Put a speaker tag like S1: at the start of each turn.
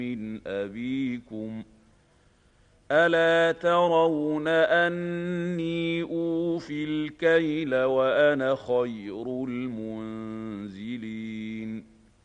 S1: من أبيكم ألا ترون أني أوفي الكيل وأنا خير المنزلين